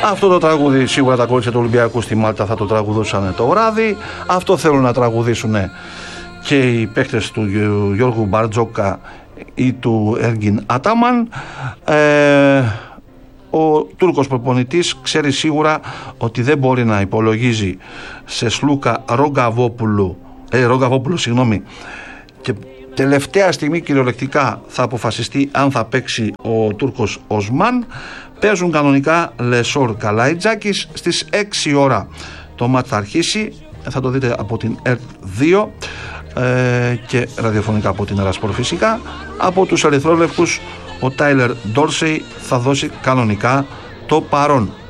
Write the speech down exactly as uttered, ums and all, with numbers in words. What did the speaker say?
Αυτό το τραγούδι σίγουρα τα κορίτσια του Ολυμπιακού στη Μάλτα θα το τραγουδούσαν το βράδυ. Αυτό θέλουν να τραγουδήσουν και οι παίκτες του Γιώργου Μπαρτζόκα ή του Έργιν Ατάμαν. Ε, ο Τούρκος προπονητής ξέρει σίγουρα ότι δεν μπορεί να υπολογίζει σε Σλούκα Ρογκαβόπουλου, ε, Ρογκαβόπουλου συγγνώμη, και τελευταία στιγμή κυριολεκτικά θα αποφασιστεί αν θα παίξει ο Τούρκος Οσμάν. Παίζουν κανονικά Λεσόρ Καλαϊτζάκης στις έξι ώρα το μάτς θα αρχίσει, θα το δείτε από την ΕΡΤ δύο ε, και ραδιοφωνικά από την Ερασπορ φυσικά. Από τους ερυθρόλευκους ο Τάιλερ Ντόρσεϊ θα δώσει κανονικά το παρόν.